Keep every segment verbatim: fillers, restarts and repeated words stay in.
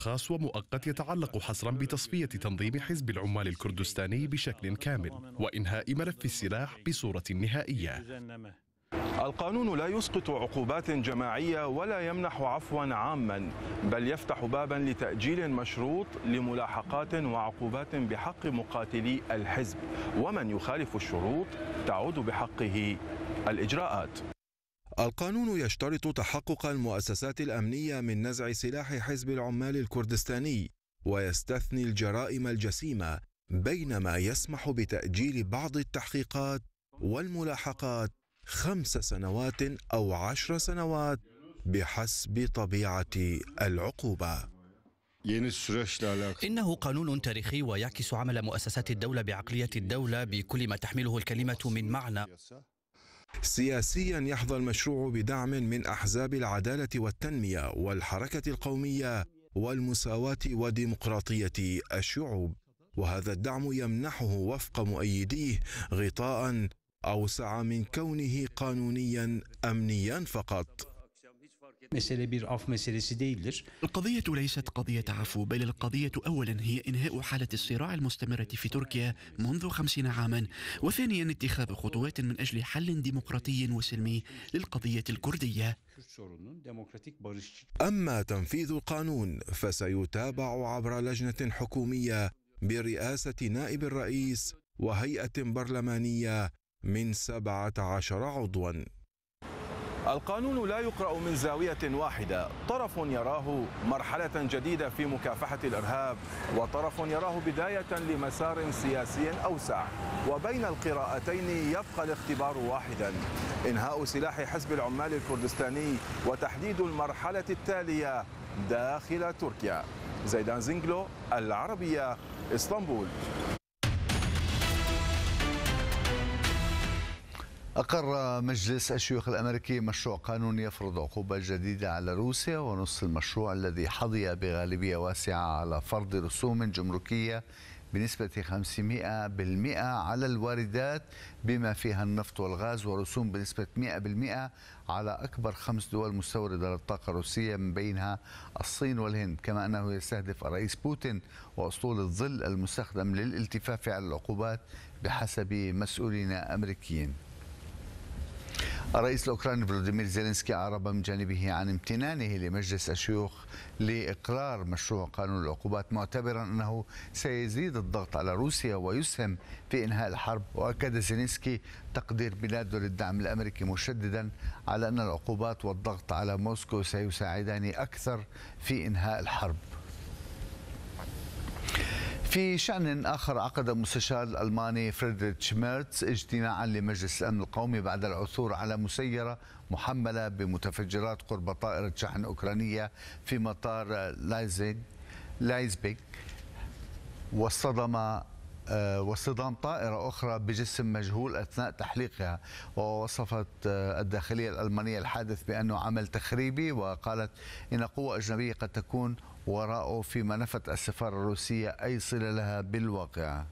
خاص ومؤقت يتعلق حصرا بتصفية تنظيم حزب العمال الكردستاني بشكل كامل وإنهاء ملف السلاح بصورة نهائية. القانون لا يسقط عقوبات جماعية ولا يمنح عفوا عاما، بل يفتح بابا لتأجيل مشروط لملاحقات وعقوبات بحق مقاتلي الحزب، ومن يخالف الشروط تعود بحقه الإجراءات. القانون يشترط تحقق المؤسسات الأمنية من نزع سلاح حزب العمال الكردستاني، ويستثني الجرائم الجسيمة، بينما يسمح بتأجيل بعض التحقيقات والملاحقات خمس سنوات أو عشر سنوات بحسب طبيعة العقوبة. إنه قانون تاريخي ويعكس عمل مؤسسات الدولة بعقلية الدولة بكل ما تحمله الكلمة من معنى. سياسيا يحظى المشروع بدعم من أحزاب العدالة والتنمية والحركة القومية والمساواة وديمقراطية الشعوب، وهذا الدعم يمنحه وفق مؤيديه غطاء أوسع من كونه قانونيا أمنيا فقط. القضية ليست قضية عفو، بل القضية أولا هي إنهاء حالة الصراع المستمرة في تركيا منذ خمسين عاما، وثانيا اتخاذ خطوات من أجل حل ديمقراطي وسلمي للقضية الكردية. أما تنفيذ القانون فسيتابع عبر لجنة حكومية برئاسة نائب الرئيس وهيئة برلمانية من سبعة عشر عضوا. القانون لا يقرأ من زاوية واحدة، طرف يراه مرحلة جديدة في مكافحة الإرهاب، وطرف يراه بداية لمسار سياسي أوسع، وبين القراءتين يبقى الاختبار واحدا: إنهاء سلاح حزب العمال الكردستاني وتحديد المرحلة التالية داخل تركيا. زيدان زنجلو، العربية، اسطنبول. أقر مجلس الشيوخ الأمريكي مشروع قانون يفرض عقوبات جديدة على روسيا، ونص المشروع الذي حظي بغالبية واسعة على فرض رسوم جمركية بنسبة خمسمائة بالمئة على الواردات بما فيها النفط والغاز، ورسوم بنسبة مئة بالمئة على أكبر خمس دول مستوردة للطاقة الروسية من بينها الصين والهند، كما أنه يستهدف الرئيس بوتين وأسطول الظل المستخدم للالتفاف على العقوبات بحسب مسؤولين أمريكيين. الرئيس الأوكراني فلوديمير زيلينسكي أعرب من جانبه عن امتنانه لمجلس الشيوخ لإقرار مشروع قانون العقوبات، معتبرا أنه سيزيد الضغط على روسيا ويسهم في إنهاء الحرب. وأكد زيلينسكي تقدير بلاده للدعم الأمريكي، مشددا على أن العقوبات والضغط على موسكو سيساعدان أكثر في إنهاء الحرب. في شأن آخر، عقد المستشار الألماني فريدريتش ميرتز اجتماعا لمجلس الأمن القومي بعد العثور على مسيرة محملة بمتفجرات قرب طائرة شحن أوكرانية في مطار لايزيغ لايزبيك، واصطدم واصطدام طائرة أخرى بجسم مجهول أثناء تحليقها. ووصفت الداخلية الألمانية الحادث بأنه عمل تخريبي، وقالت إن قوة أجنبية قد تكون وراءه، فيما نفت السفارة الروسية أي صلة لها بالواقع.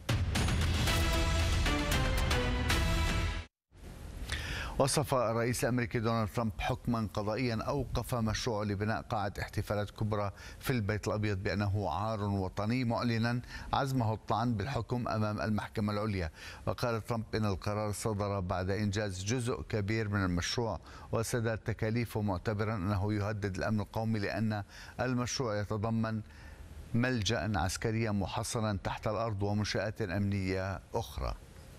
وصف الرئيس الأمريكي دونالد ترامب حكما قضائيا أوقف مشروع لبناء قاعة احتفالات كبرى في البيت الأبيض بأنه عار وطني، معلنا عزمه الطعن بالحكم أمام المحكمة العليا. وقال ترامب إن القرار صدر بعد إنجاز جزء كبير من المشروع وسداد تكاليفه، معتبرا أنه يهدد الأمن القومي لأن المشروع يتضمن ملجأ عسكريا محصنا تحت الأرض ومنشآت أمنية أخرى.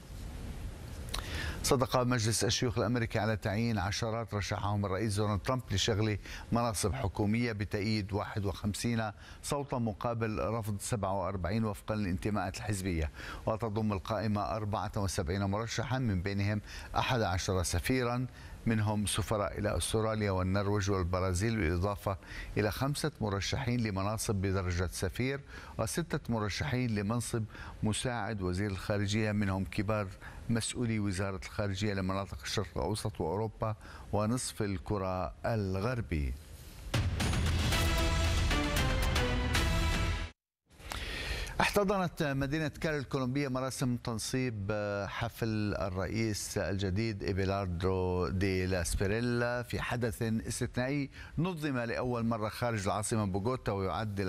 صدق مجلس الشيوخ الأمريكي على تعيين عشرات رشحهم الرئيس دونالد ترامب لشغل مناصب حكومية بتأييد واحد وخمسين صوتا مقابل رفض سبعة وأربعين وفقا للانتماءات الحزبية. وتضم القائمة أربعة وسبعين مرشحا، من بينهم أحد عشر سفيرا، منهم سفراء إلى أستراليا والنرويج والبرازيل، بالإضافة إلى خمسة مرشحين لمناصب بدرجة سفير، وستة مرشحين لمنصب مساعد وزير الخارجية، منهم كبار مسؤولي وزارة الخارجية لمناطق الشرق الأوسط وأوروبا ونصف الكرة الغربي. احتضنت مدينة كاري الكولومبية مراسم تنصيب حفل الرئيس الجديد إبيلاردو دي لاسبريلا في حدث استثنائي نظم لأول مرة خارج العاصمة بوغوتا، ويعد